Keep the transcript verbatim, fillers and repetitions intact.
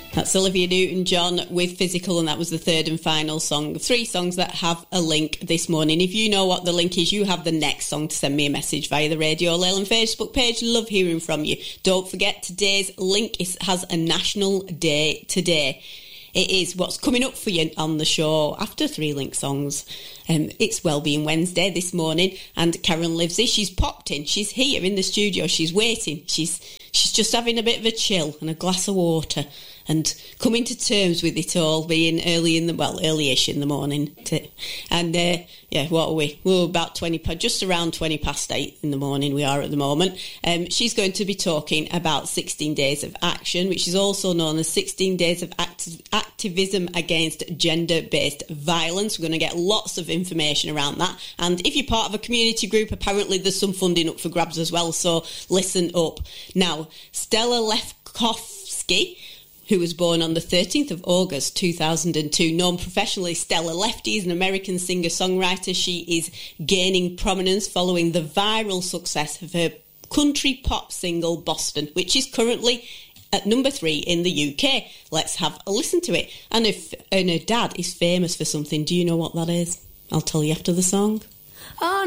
That's Olivia Newton-John with Physical, and that was the third and final song. Three songs that have a link this morning. If you know what the link is, you have the next song to send me a message via the Radio Leyland Facebook page. Love hearing from you. Don't forget, today's link is, has a national day today. It is what's coming up for you on the show after three link songs. Um, it's Wellbeing Wednesday this morning, and Karen Livesey, she's popped in. She's here in the studio. She's waiting. She's she's just having a bit of a chill and a glass of water and coming to terms with it all being early in the, well, early-ish in the morning. To, and, uh, yeah, what are we? We're about twenty, just around twenty past eight in the morning we are at the moment. Um, she's going to be talking about sixteen Days of Action, which is also known as sixteen Days of Acti- Activism Against Gender-Based Violence. We're going to get lots of information around that. And if you're part of a community group, apparently there's some funding up for grabs as well, so listen up. Now, Stella Lefkowski, who was born on the thirteenth of August two thousand two. Known professionally, Stella Lefty is an American singer-songwriter. She is gaining prominence following the viral success of her country pop single, Boston, which is currently at number three in the U K. Let's have a listen to it. And if and her dad is famous for something, do you know what that is? I'll tell you after the song. Oh,